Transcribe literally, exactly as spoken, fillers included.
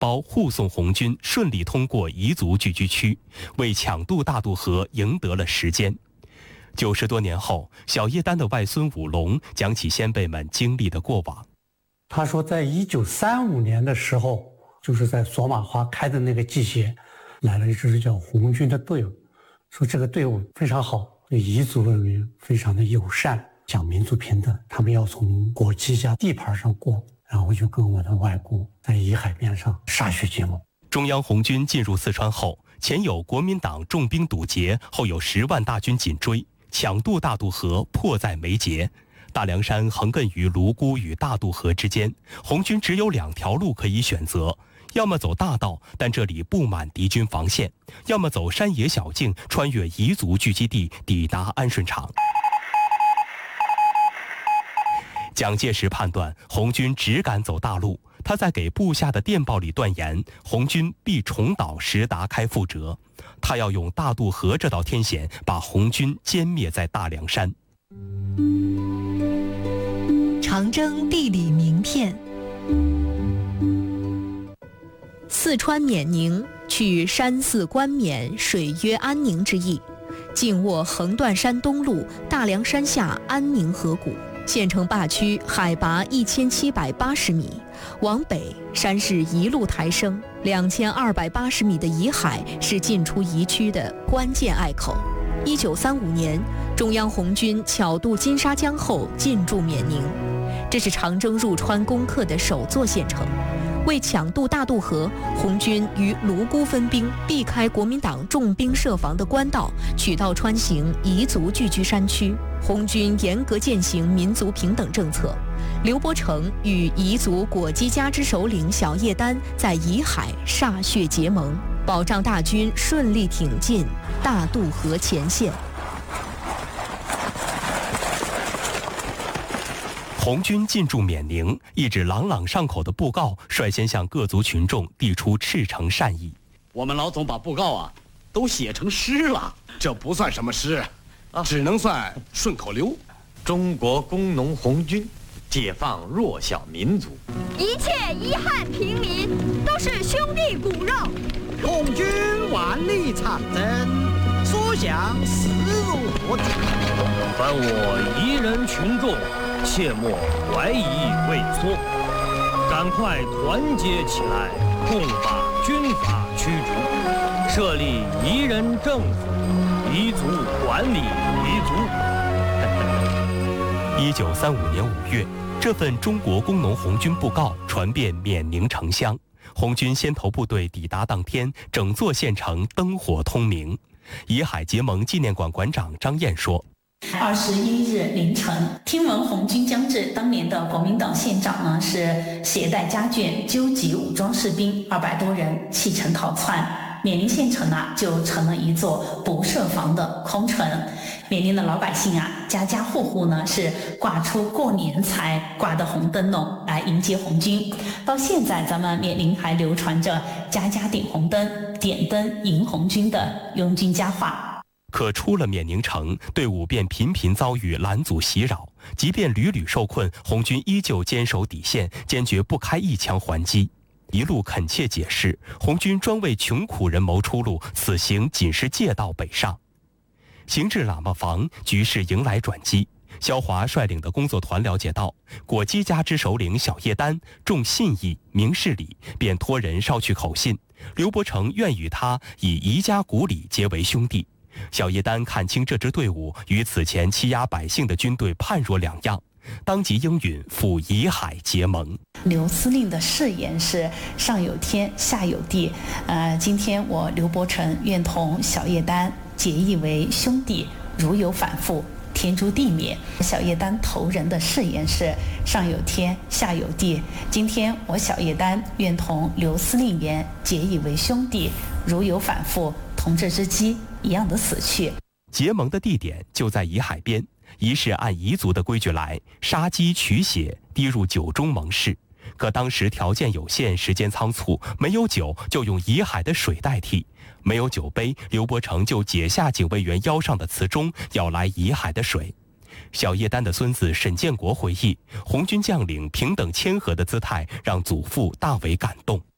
包护送红军顺利通过彝族聚居区，为抢渡大渡河赢得了时间。九十多年后，小叶丹的外孙武龙讲起先辈们经历的过往。 他说，在一九三五年的时候，就是在索玛花开的那个季节，来了一支叫红军的队伍，说这个队伍非常好，对彝族人民非常的友善，讲民族平等，他们要从国基家地盘上过，然后就跟我的外公在沂海边上歃血结盟。 中央红军进入四川后，前有国民党重兵堵截，后有十万大军紧追，抢渡大渡河迫在眉睫。大凉山横亘于泸沽与大渡河之间，红军只有两条路可以选择，要么走大道，但这里布满敌军防线，要么走山野小径，穿越彝族聚集地，抵达安顺场。蒋介石判断红军只敢走大路，他在给部下的电报里断言，红军必重蹈石达开覆辙，他要用大渡河这道天险，把红军歼灭在大凉山。 长征地理名片。四川冕宁，取山寺冠冕，水曰安宁之意，紧握横断山东路大凉山下安宁河谷。县城坝区海拔一千七百八十米，往北山势一路抬升，两千二百八十米的沂海是进出彝区的关键隘口。一九三五年，中央红军巧渡金沙江后进驻冕宁，这是长征入川攻克的首座县城。为抢渡大渡河，红军于泸沽分兵，避开国民党重兵设防的官道，取道穿行彝族聚居山区。红军严格践行民族平等政策。刘伯承与彝族果基家之首领小叶丹在沂海歃血结盟，保障大军顺利挺进大渡河前线。 红军进驻冕宁，一纸朗朗上口的布告率先向各族群众递出赤诚善意。 我们老总把布告啊都写成诗了， 这不算什么诗，啊、只能算顺口溜。 中国工农红军解放弱小民族， 一切遗憾平民都是兄弟骨肉。 红军万里长征，所向势如破竹。 凡我彝人群众，切莫怀疑畏缩，赶快团结起来，共把军阀驱逐，设立彝人政府，彝族管理彝族。 一九三五年五月，这份中国工农红军布告传遍冕宁城乡。红军先头部队抵达当天，整座县城灯火通明。沂海结盟纪念馆馆长张燕说， 二十一日凌晨，听闻红军将至，当年的国民党县长呢是携带家眷，纠集武装士兵二百多人弃城逃窜，冕宁县城啊就成了一座不设防的空城。冕宁的老百姓啊，家家户户呢是挂出过年才挂的红灯笼来迎接红军。到现在，咱们冕宁还流传着家家点红灯、点灯迎红军的拥军佳话。 可出了冕宁城，队伍便频频遭遇拦阻袭扰，即便屡屡受困，红军依旧坚守底线，坚决不开一枪还击。一路恳切解释，红军专为穷苦人谋出路，此行仅是借道北上。行至喇嘛房，局势迎来转机。萧华率领的工作团了解到，果基家之首领小叶丹重信义、明事理，便托人捎去口信，刘伯承愿与他以彝家骨理结为兄弟。小叶丹看清这支队伍与此前欺压百姓的军队判若两样，当即应允赴沂海结盟。 刘司令的誓言是上有天下有地，呃，今天我刘伯承愿同小叶丹结义为兄弟，如有反复，天诛地灭。小叶丹头人的誓言是上有天下有地，今天我小叶丹愿同刘司令员结义为兄弟，如有反复，同这只鸡一样的死去。 结盟的地点就在沂海边，一是按彝族的规矩来，杀鸡取血，滴入酒中盟誓。可当时条件有限，时间仓促，没有酒就用沂海的水代替。没有酒杯，刘伯承就解下警卫员腰上的瓷钟，舀来沂海的水。小叶丹的孙子沈建国回忆，红军将领平等谦和的姿态让祖父大为感动。